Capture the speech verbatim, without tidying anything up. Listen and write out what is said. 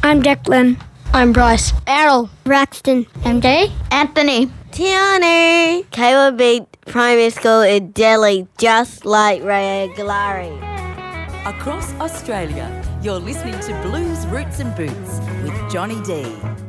I'm Declan. I'm Bryce. Errol. Braxton. M J. Anthony. Tiani. Caleb beat primary school in Delhi just like Ray Galari. Across Australia, you're listening to Blues Roots and Boots with Johnny D.